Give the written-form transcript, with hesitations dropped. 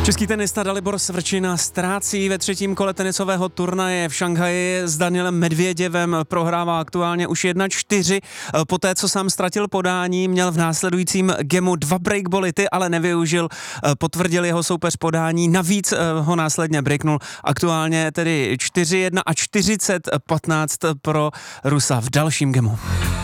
Český tenista Dalibor Svrčina ztrácí ve třetím kole tenisového turnaje v Šanghaji s Danielem Medvěděvem, prohrává aktuálně už 1-4. Poté, co sám ztratil podání, měl v následujícím gemu 2 breakbally, ty ale nevyužil, potvrdil jeho soupeř podání, navíc ho následně breaknul, aktuálně tedy 4-1 a 40-15 pro Rusa v dalším gemu.